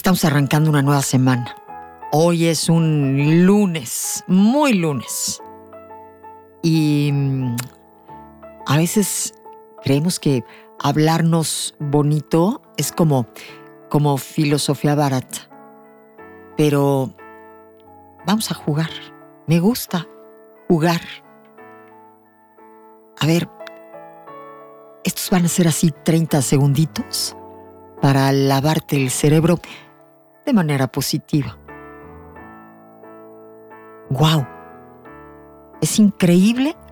Estamos arrancando una nueva semana. Hoy es un lunes, muy lunes. Y a veces creemos que hablarnos bonito es como filosofía barata. Pero vamos a jugar. Me gusta jugar. A ver, estos van a ser así 30 segunditos para lavarte el cerebro de manera positiva. ¡Wow! Es increíble